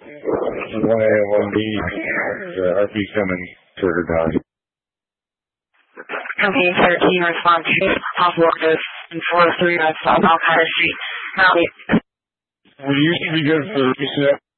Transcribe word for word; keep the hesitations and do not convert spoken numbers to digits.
one A and one B, uh, R P coming further down. Company thirteen response to possible orders in four oh three South Alcott Street. Copy. We used to be good for reset.